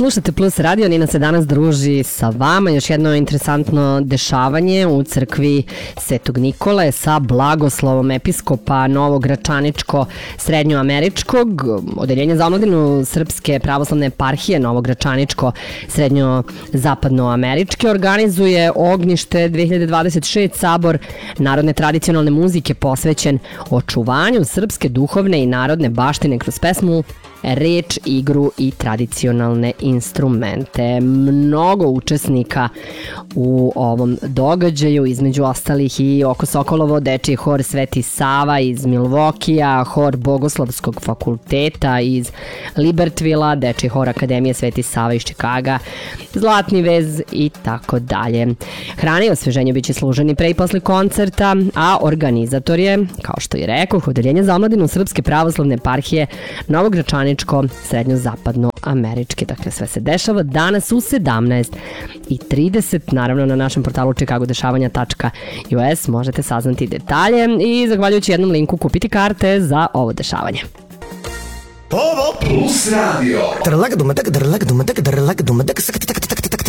Slušate Plus radio, Nina se danas druži sa vama. Još jedno interesantno dešavanje u crkvi Svetog Nikole sa blagoslovom episkopa Novogračaničko-srednjoameričkog, odeljenja za omladinu Srpske pravoslavne eparhije Novogračaničko srednjo-zapadnoameričke. Organizuje Ognjište 2026, sabor narodne tradicionalne muzike posvećen očuvanju srpske duhovne i narodne baštine kroz pesmu, reč, igru i tradicionalne instrumente. Mnogo učesnika u ovom događaju, između ostalih i Oko Sokolovo, dečiji hor Sveti Sava iz Milvokija, hor Bogoslovskog fakulteta iz Libertvila, dečiji hor Akademije Sveti Sava iz Čikaga, Zlatni vez i tako dalje. Hrana i osveženje biće služeni pre i posle koncerta, a organizator je, kao što i rekao, Odeljenje za omladinu Srpske pravoslavne eparhije Novogračaničko srednjo-zapadnoameričke. Dakle, sve se dešava danas u 17:30. Naravno, na našem portalu chicagodešavanja.us možete saznati detalje i zahvaljujući jednom linku kupiti karte za ovo dešavanje. Plus Radio.